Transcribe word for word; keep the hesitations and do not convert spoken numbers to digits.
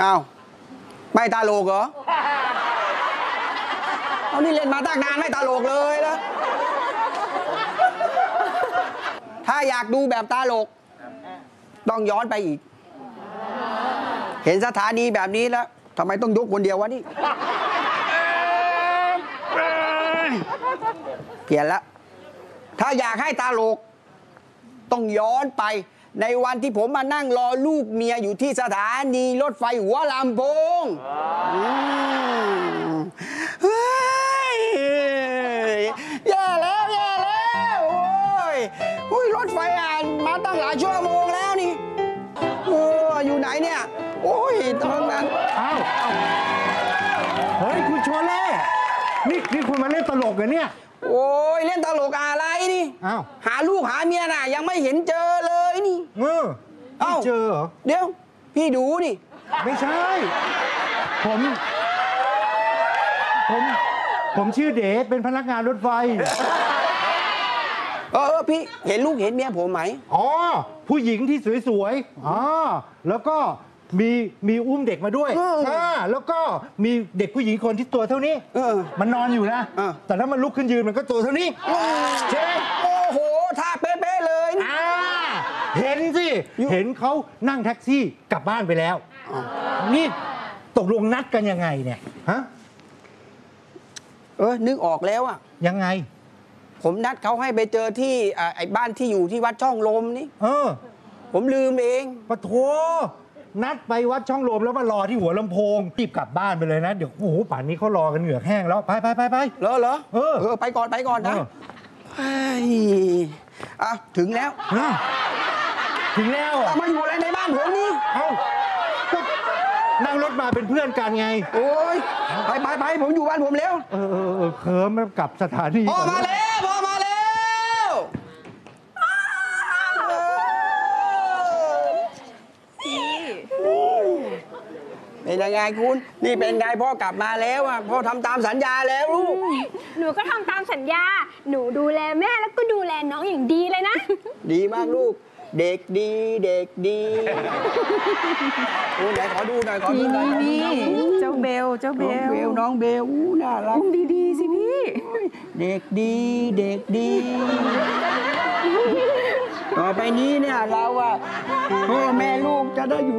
อ้าวไม่ตลกเหรอเอานี่เล่นมาตั้งนานไม่ตลกเลยแล้วถ้าอยากดูแบบตลกต้องย้อนไปอีกเห็นสถานีแบบนี้แล้วทำไมต้องยกคนเดียววะนี่เปลี่ยนละถ้าอยากให้ตลกต้องย้อนไปในวันที่ผมมานั่งรอลูกเมียอยู่ที่สถานีรถไฟหัวลำโพงเฮ้ยแย่แล้วแย่แล้วโอ้ยโอ้ยรถไฟอ่านมาตั้งหลายชั่วโมงแล้วนี่โอ้อยู่ไหนเนี่ยโอ้ยตรงนั้นอ้าวเฮ้ยคุณโชเล่นี่นี่คุณมาเล่นตลกเหรอเนี่ยโอ้ยเล่นตลกอะไรนี่อ้าวหาลูกหาเมียน่ะยังไม่เห็นเจอเลยนี่เออเอ้าเจอเหรอเดี๋ยวพี่ดูนี่ไม่ใช่ผมผมผมชื่อเดชเป็นพนักงานรถไฟเออพี่เห็นลูกเห็นเมียผมไหมอ๋อผู้หญิงที่สวยๆอ๋อแล้วก็มีมีอุ้มเด็กมาด้วยอ่าแล้วก็มีเด็กผู้หญิงคนที่ตัวเท่านี้มันนอนอยู่นะแต่ถ้ามันลุกขึ้นยืนมันก็ตัวเท่านี้ใช่ไหมโอ้โหท่าเป๊ะๆเลยอ่าเห็นสิเห็นเขานั่งแท็กซี่กลับบ้านไปแล้วนี่ตกลงนัดกันยังไงเนี่ยฮะเออนึกออกแล้วอะยังไงผมนัดเขาให้ไปเจอที่ไอ้บ้านที่อยู่ที่วัดช่องลมนี่เออผมลืมเองปะโถนัดไปวัดช่องลมแล้วมารอที่หัวลำโพงรีบกลับบ้านไปเลยนะเดี๋ยวโอ้โหป่านนี้เขารอกันเหงือกแห้งแล้วไปไปไปไปเหรอเหรอเออเออไปก่อนไปก่อนนะอ่ะถึงแล้วถึงแล้วมาอยู่อะไรในบ้านผมนี่เอ้าก็นั่งรถมาเป็นเพื่อนกันไงโอ้ยไปไปไปผมอยู่บ้านผมแล้วเออเออเออเคิร์มกลับสถานีพ่อมาแล้วพ่อมาแล้วเป็นยังไงคุณนี่เป็นไงพ่อกลับมาแล้วอ่ะพ่อทำตามสัญญาแล้วลูกหนูก็ทำตามสัญญาหนูดูแลแม่แล้วก็ดูแลน้องอย่างดีเลยนะดีมากลูกเด็กดีเด็กดีโอ้ไหนขอดูหน่อยขอดูหน่อยนี่เจ้าเบลเจ้าเบลเบลน้องเบลอู้น่ารักอุ้มดีๆสิพี่เด็กดีเด็กดีต่อไปนี้เนี่ยเราอะพ่อแม่ลูกจะได้อยู่